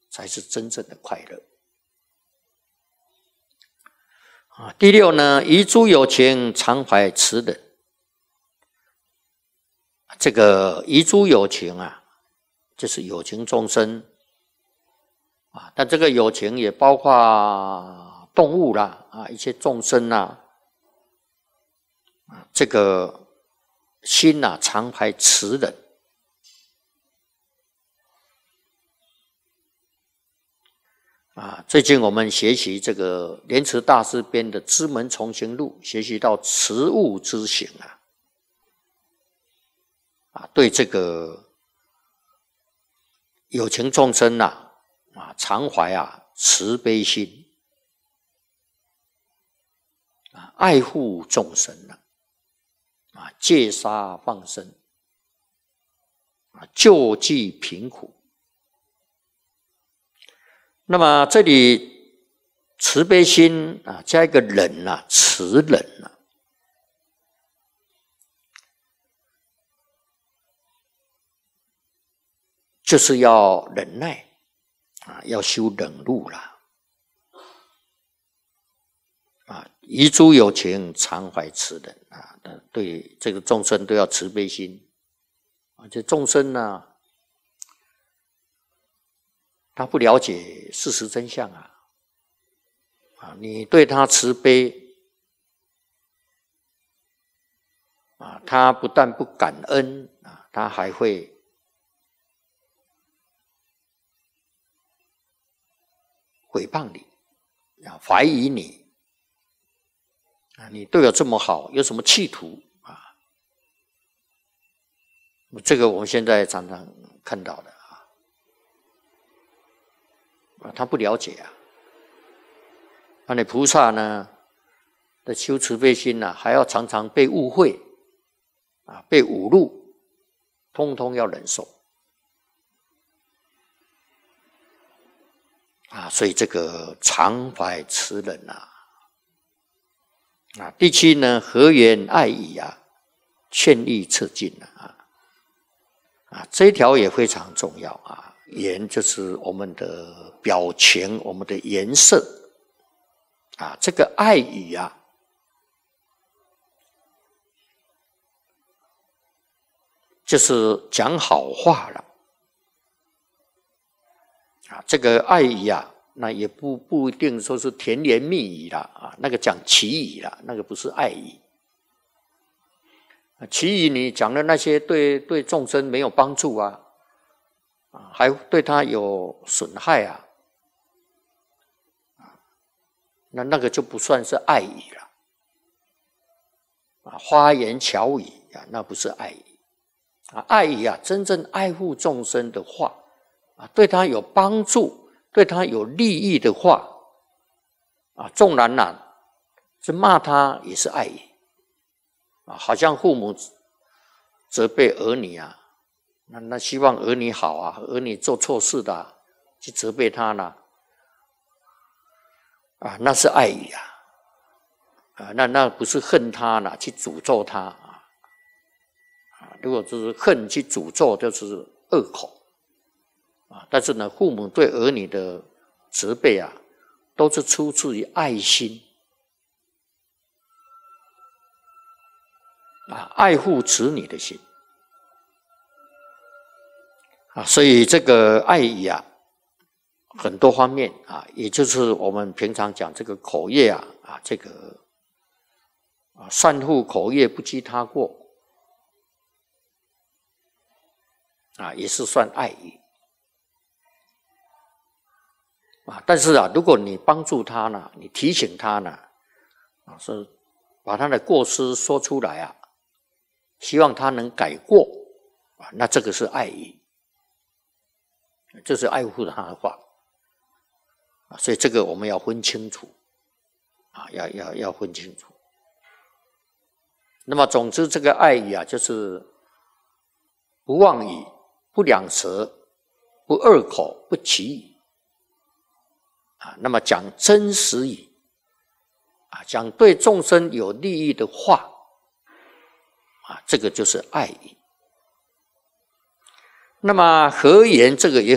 才是真正的快乐。第六呢，遗诸有情，常怀慈忍。这个遗诸有情啊，就是有情众生啊，但这个有情也包括动物啦啊，一些众生啦，这个心啊，常怀慈忍。最近我们学习这个莲池大师编的《知门重行录》，学习到慈物之行对这个有情众生常怀慈悲心爱护众生戒杀放生救济贫苦。那么这里慈悲心加一个忍慈忍就是要忍耐要修忍辱啦遗诸有情，常怀慈忍对这个众生都要慈悲心这众生他不了解事实真相你对他慈悲他不但不感恩他还会诽谤你怀疑你你对我这么好，有什么企图这个我们现在常常看到的他不了解那菩萨呢的修慈悲心还要常常被误会被侮辱，通通要忍受所以这个常怀慈忍第七呢，和颜爱语劝励策进这一条也非常重要颜就是我们的表情，我们的颜色这个爱语就是讲好话了这个爱语那也不一定说是甜言蜜语啦那个讲奇语啦，那个不是爱语奇语你讲的那些对众生没有帮助还对他有损害那个就不算是爱语了花言巧语那不是爱语爱语真正爱护众生的话对他有帮助，对他有利益的话纵然是骂他也是爱语好像父母责备儿女那希望儿女好儿女做错事的去责备他那是爱语那不是恨他去诅咒他如果就是恨去诅咒，就是恶口但是呢，父母对儿女的责备都是出自于爱心爱护子女的心所以这个爱语很多方面也就是我们平常讲这个口业这个善护口业，不积他过也是算爱语但是如果你帮助他呢，你提醒他呢是把他的过失说出来希望他能改过那这个是爱语，这是爱护他的话所以这个我们要分清楚要分清楚。那么总之这个爱语就是不妄语，不两舌，不恶口，不绮语那么讲真实语讲对众生有利益的话这个就是爱语。那么和言这个也